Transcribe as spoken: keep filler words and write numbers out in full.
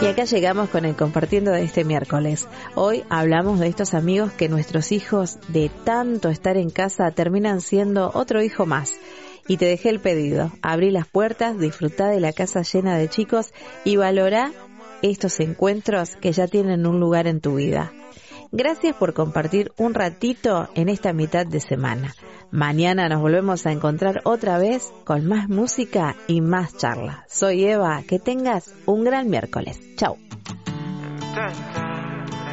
Y acá llegamos con el compartiendo de este miércoles. Hoy hablamos de estos amigos que nuestros hijos, de tanto estar en casa, terminan siendo otro hijo más. Y te dejé el pedido. Abrí las puertas, disfrutá de la casa llena de chicos y valorá estos encuentros que ya tienen un lugar en tu vida. Gracias por compartir un ratito en esta mitad de semana. Mañana nos volvemos a encontrar otra vez con más música y más charla. Soy Eva, que tengas un gran miércoles. Chau.